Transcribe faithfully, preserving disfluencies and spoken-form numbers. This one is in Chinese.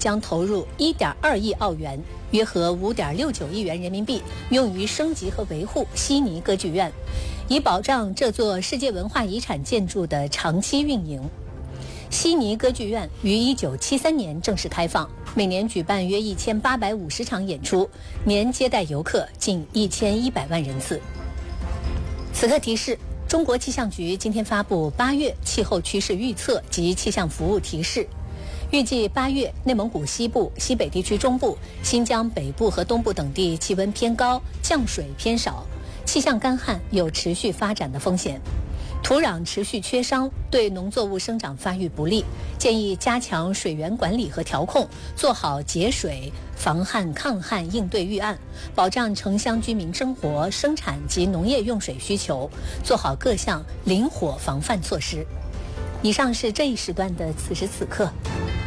将投入 一点二亿澳元，约合五点六九亿元人民币，用于升级和维护悉尼歌剧院，以保障这座世界文化遗产建筑的长期运营。悉尼歌剧院于一九七三年正式开放，每年举办约一千八百五十场演出，年接待游客近一千一百万人次。此刻提示：中国气象局今天发布八月气候趋势预测及气象服务提示，预计八月内蒙古西部、西北地区中部、新疆北部和东部等地气温偏高，降水偏少，气象干旱有持续发展的风险。土壤持续缺伤，对农作物生长发育不利，建议加强水源管理和调控，做好节水、防旱抗旱应对预案，保障城乡居民生活、生产及农业用水需求，做好各项灵活防范措施。以上是这一时段的此时此刻。